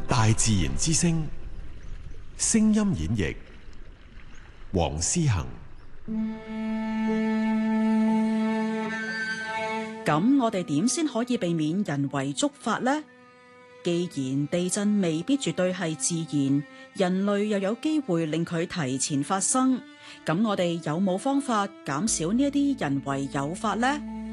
大自然之聲，聲音演繹，黃思恒。 咁我哋點先可以避免人為觸發呢？既然地震未必絕對係自然，人類又有機會令佢提前發生，咁我哋有冇方法減少呢一啲人為誘發呢？